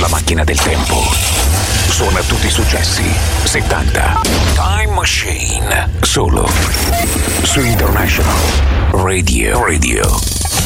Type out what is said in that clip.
sulla macchina del tempo. Suona tutti i successi 70. Time Machine. Solo su International Radio.